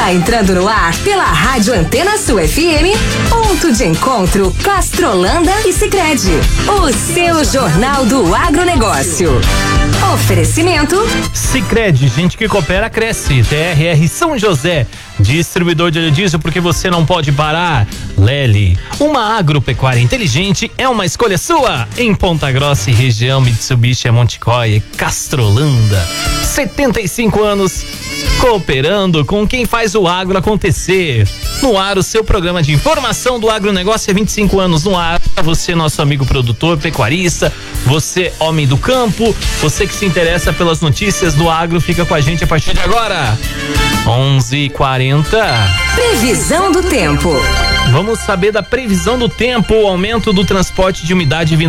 Está entrando no ar pela Rádio Antena Sul FM, ponto de encontro Castrolanda e Sicredi. O seu Jornal do Agronegócio. Oferecimento Sicredi, gente que coopera cresce. TRR São José, distribuidor de diesel porque você não pode parar. Lely, uma agropecuária inteligente é uma escolha sua. Em Ponta Grossa e região, Mitsubishi é Monticoia, Castrolanda. 75 anos cooperando com quem faz o agro acontecer. No ar, o seu programa de informação do agronegócio é 25 anos no ar. Você, nosso amigo produtor, pecuarista, você, homem do campo, você que se interessa pelas notícias do agro, fica com a gente a partir de agora. 11h40. Previsão do tempo. Vamos saber da previsão do tempo, o aumento do transporte de umidade vindo